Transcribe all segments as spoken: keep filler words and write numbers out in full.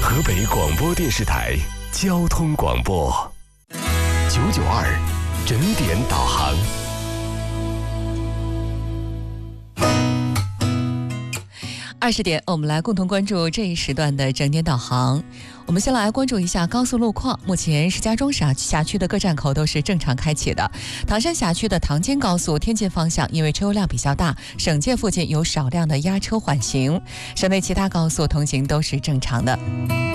河北广播电视台交通广播九九二整点导航。 二十点，我们来共同关注这一时段的整点导航。我们先来关注一下高速路况。目前石家庄辖辖区的各站口都是正常开启的。唐山辖区的唐京高速天津方向因为车流量比较大，省界附近有少量的压车缓行。省内其他高速通行都是正常的。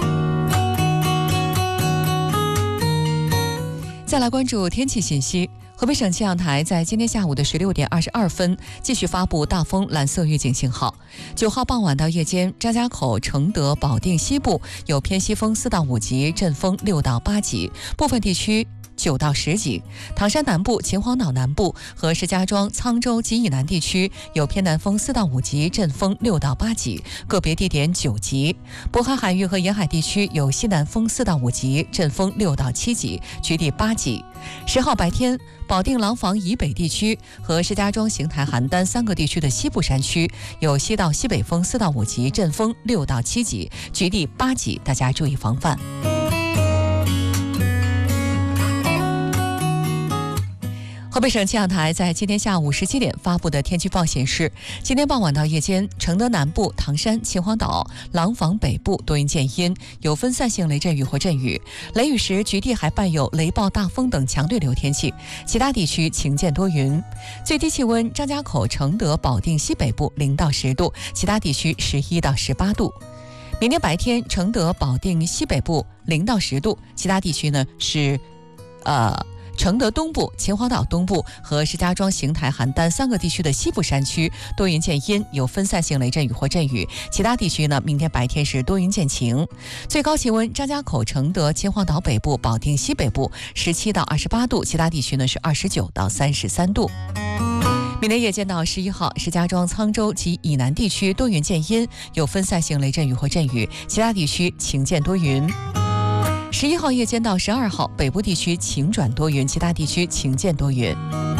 再来关注天气信息。河北省气象台在今天下午的十六点二十二分继续发布大风蓝色预警信号。九号傍晚到夜间，张家口、承德、保定西部有偏西风四到五级，阵风六到八级，部分地区九到十级。唐山南部、秦皇岛南部和石家庄、沧州及以南地区有偏南风四到五级，阵风六到八级，个别地点九级。渤海海域和沿海地区有西南风四到五级，阵风六到七级，局地八级。十号白天，保定廊坊以北地区和石家庄、邢台、邯郸三个地区的西部山区有西到西北风四到五级，阵风六到七级，局地八级，大家注意防范。河北省气象台在今天下午十七点发布的天气预报显示，今天傍晚到夜间，承德南部、唐山、秦皇岛、廊坊北部多云见阴，有分散性雷阵雨或阵雨，雷雨时局地还伴有雷暴、大风等强对流天气，其他地区晴间多云。最低气温，张家口、承德、保定西北部零到十度，其他地区十一到十八度。明天白天，承德、保定西北部零到十度，其他地区呢是，呃。承德东部、秦皇岛东部和石家庄、邢台、邯郸三个地区的西部山区多云见阴，有分散性雷阵雨或阵雨，其他地区呢，明天白天是多云见晴。最高气温，张家口、承德、秦皇岛北部、保定西北部十七到二十八度，其他地区呢是二十九到三十三度。明天夜间到十一号，石家庄、沧州及以南地区多云见阴，有分散性雷阵雨或阵雨，其他地区晴间多云。十一号夜间到十二号，北部地区晴转多云，其他地区晴间多云。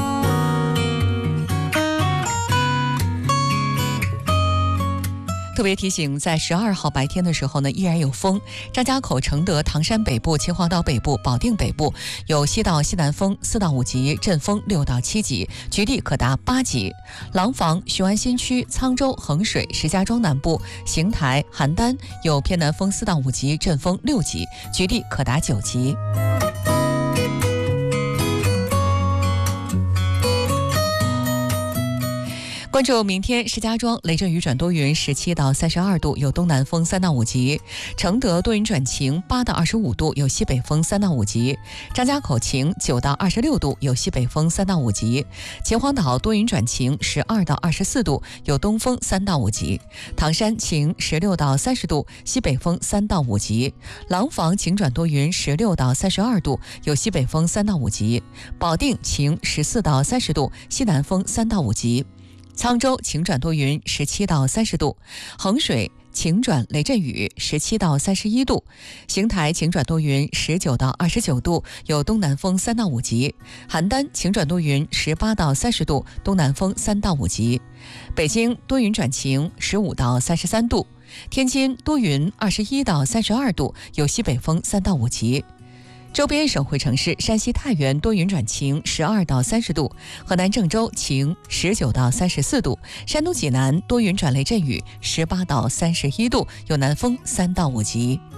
特别提醒，在十二号白天的时候呢，依然有风。张家口、承德、唐山北部、秦皇岛北部、保定北部有西到西南风四到五级，阵风六到七级，局地可达八级。廊坊、雄安新区、沧州、衡水、石家庄南部、邢台、邯郸有偏南风四到五级，阵风六级，局地可达九级。关注明天，石家庄雷阵雨转多云，十七到三十二度，有东南风三到五级；承德多云转晴，八到二十五度，有西北风三到五级；张家口晴，九到二十六度，有西北风三到五级；秦皇岛多云转晴，十二到二十四度，有东风三到五级；唐山晴，十六到三十度，西北风三到五级；廊坊晴转多云，十六到三十二度，有西北风三到五级；保定晴，十四到三十度，西南风三到五级。沧州晴转多云，十七到三十度；衡水晴转雷阵雨，十七到三十一度；邢台晴转多云，十九到二十九度，有东南风三到五级；邯郸晴转多云，十八到三十度，东南风三到五级；北京多云转晴，十五到三十三度；天津多云，二十一到三十二度，有西北风三到五级。周边省会城市，山西太原多云转晴，十二到三十度；河南郑州晴，十九到三十四度；山东济南多云转雷阵雨，十八到三十一度，有南风三到五级。